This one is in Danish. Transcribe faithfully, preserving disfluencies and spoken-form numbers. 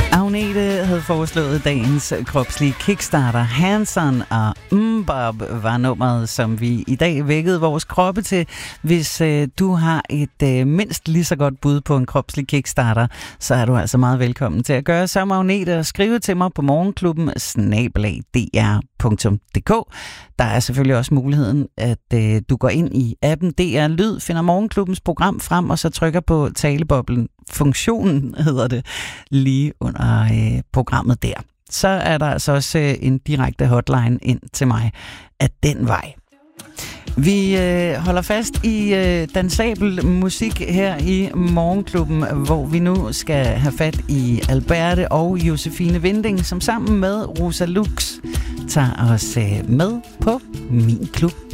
Agnete havde foreslået dagens kropslige kickstarter. Hanson og Mbop var nummeret, som vi i dag vækkede vores kroppe til. Hvis øh, du har et øh, mindst lige så godt bud på en kropslig kickstarter, så er du altså meget velkommen til at gøre som Agnete og skrive til mig på morgenklubben snabel-a d r punktum d k. Der er selvfølgelig også muligheden, at øh, du går ind i appen D R Lyd, finder morgenklubbens program frem, og så trykker på taleboblen. Funktionen hedder det, lige under øh, programmet der. Så er der altså også øh, en direkte hotline ind til mig af den vej. Vi øh, holder fast i øh, dansabel musik her i Morgenklubben, hvor vi nu skal have fat i Alberte og Josefine Winding, som sammen med Rosa Lux tager os øh, med på Min Klub.